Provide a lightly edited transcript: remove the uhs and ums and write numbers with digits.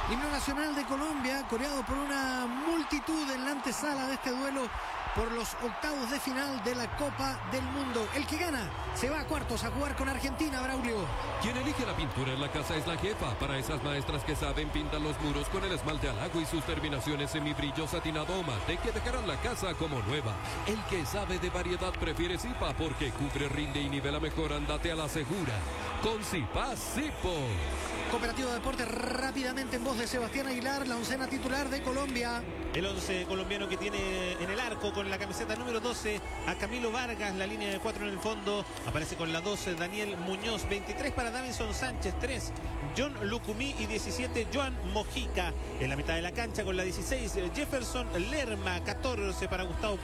Himno nacional de Colombia, coreado por una multitud en la antesala de este duelo por los octavos de final de la Copa del Mundo. El que gana se va a cuartos a jugar con Argentina, Braulio. Quien elige la pintura en la casa es la jefa. Para esas maestras que saben, pintan los muros con el esmalte al agua y sus terminaciones semibrillo satinado o mate que dejarán la casa como nueva. El que sabe de variedad prefiere Zipa porque cubre, rinde y nivela mejor. Andate a la segura con Zipa Zipo. Cooperativo de Deportes rápidamente en voz de Sebastián Aguilar, la oncena titular de Colombia. El 11 colombiano que tiene en el arco con la camiseta número 12 a Camilo Vargas, la línea de 4 en el fondo. Aparece con la 12 Daniel Muñoz, 23 para Davinson Sánchez, 3 John Lucumí y 17 Joan Mojica. En la mitad de la cancha con la 16 Jefferson Lerma, 14 para Gustavo